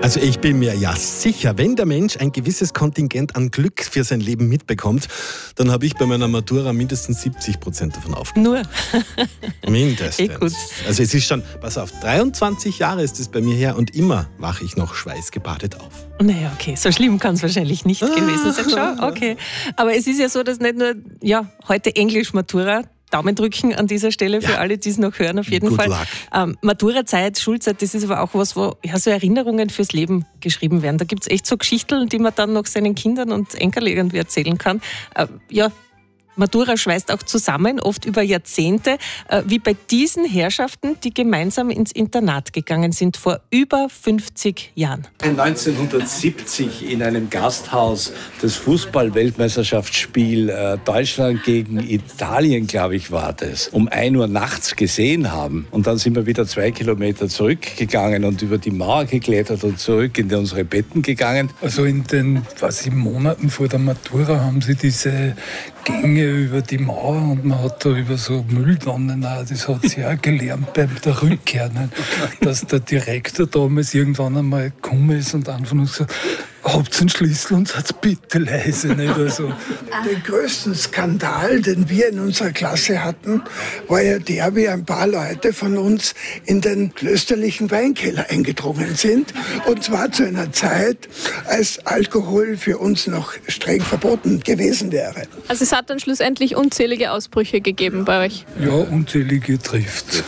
Also ich bin mir ja sicher, wenn der Mensch ein gewisses Kontingent an Glück für sein Leben mitbekommt, dann habe ich bei meiner Matura mindestens 70% davon aufgenommen. Nur? Mindestens. Gut. Also es ist schon, pass auf, 23 Jahre ist es bei mir her und immer wache ich noch schweißgebadet auf. Naja, okay, so schlimm kann es wahrscheinlich nicht gewesen sein. Schau, okay. Aber es ist ja so, dass nicht nur heute Englisch-Matura, Daumen drücken an dieser Stelle für alle, die es noch hören, auf jeden Good Fall. luck. Maturazeit, Schulzeit, das ist aber auch was, wo so Erinnerungen fürs Leben geschrieben werden. Da gibt es echt so Geschichten, die man dann noch seinen Kindern und Enkeln irgendwie erzählen kann. Matura schweißt auch zusammen, oft über Jahrzehnte, wie bei diesen Herrschaften, die gemeinsam ins Internat gegangen sind, vor über 50 Jahren. 1970 in einem Gasthaus das Fußball-Weltmeisterschaftsspiel Deutschland gegen Italien, glaube ich, war das, um 1 Uhr nachts gesehen haben. Und dann sind wir wieder 2 Kilometer zurückgegangen und über die Mauer geklettert und zurück in unsere Betten gegangen. Also in den Monaten vor der Matura haben sie diese Gänge über die Mauer und man hat da über so Mülltonnen, das hat sie auch gelernt beim der Rückkehr, nicht? Dass der Direktor damals irgendwann einmal gekommen ist und einfach nur gesagt, habt ihr einen Schlüssel und seid bitte leise. Nicht? Also. Den größten Skandal, den wir in unserer Klasse hatten, war ja der, wie ein paar Leute von uns in den klösterlichen Weinkeller eingedrungen sind. Und zwar zu einer Zeit, als Alkohol für uns noch streng verboten gewesen wäre. Also es hat dann schlussendlich unzählige Ausbrüche gegeben bei euch? Ja, unzählige trifft.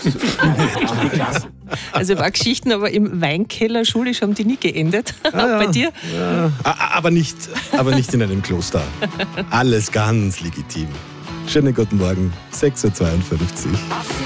Also war Geschichten, aber im Weinkeller schulisch haben die nie geendet. Bei dir? Ja. Aber nicht in einem Kloster. Alles ganz legitim. Schönen guten Morgen, 6.52 Uhr.